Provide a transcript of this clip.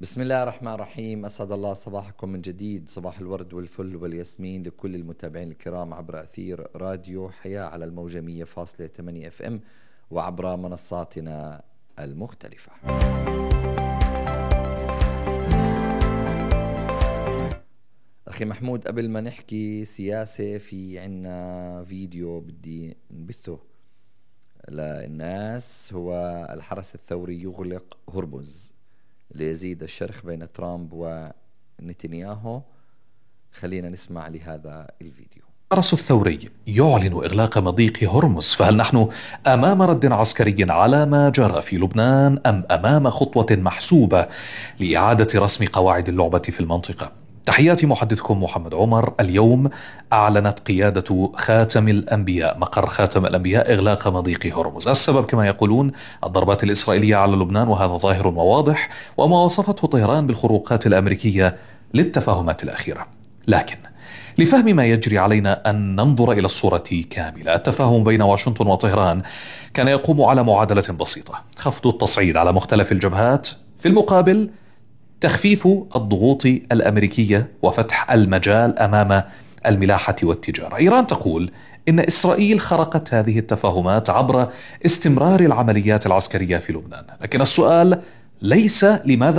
بسم الله الرحمن الرحيم. أسعد الله صباحكم من جديد، صباح الورد والفل والياسمين لكل المتابعين الكرام عبر أثير راديو حياة على الموجة 100.8 FM وعبر منصاتنا المختلفة. أخي محمود، قبل ما نحكي سياسة في عنا فيديو بدي نبثه للناس. هو الحرس الثوري يغلق هرمز ليزيد الشرخ بين ترامب ونتنياهو. خلينا نسمع لهذا الفيديو. الحرس الثوري يعلن إغلاق مضيق هرمز، فهل نحن أمام رد عسكري على ما جرى في لبنان أم أمام خطوة محسوبة لإعادة رسم قواعد اللعبة في المنطقة؟ تحياتي، محدثكم محمد عمر. اليوم أعلنت قيادة خاتم الأنبياء، مقر خاتم الأنبياء، إغلاق مضيق هرمز. السبب كما يقولون الضربات الإسرائيلية على لبنان، وهذا ظاهر وواضح، وما وصفته طهران بالخروقات الأمريكية للتفاهمات الأخيرة. لكن لفهم ما يجري علينا أن ننظر إلى الصورة كاملة. التفاهم بين واشنطن وطهران كان يقوم على معادلة بسيطة: خفض التصعيد على مختلف الجبهات، في المقابل تخفيف الضغوط الأمريكية وفتح المجال أمام الملاحة والتجارة. إيران تقول إن إسرائيل خرقت هذه التفاهمات عبر استمرار العمليات العسكرية في لبنان، لكن السؤال ليس لماذا